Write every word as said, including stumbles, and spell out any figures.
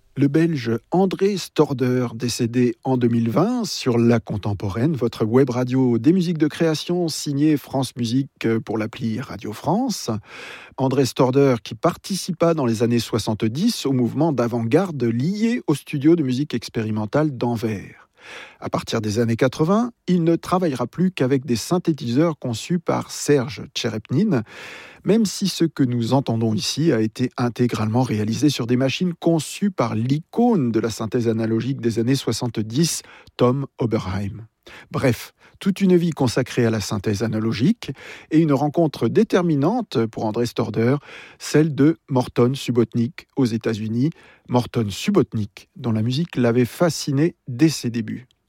Le Belge André Storder, décédé en deux mille vingt, sur La Contemporaine, votre web radio des musiques de création signée France Musique pour l'appli Radio France. André Storder qui participa dans les années soixante-dix au mouvement d'avant-garde lié au studio de musique expérimentale d'Anvers. À partir des années quatre-vingts, il ne travaillera plus qu'avec des synthétiseurs conçus par Serge Tcherepnine, même si ce que nous entendons ici a été intégralement réalisé sur des machines conçues par l'icône de la synthèse analogique des années soixante-dix, Tom Oberheim. Bref, toute une vie consacrée à la synthèse analogique et une rencontre déterminante pour André Storder, celle de Morton Subotnick aux États-Unis. Morton Subotnick, dont la musique l'avait fasciné dès ses débuts.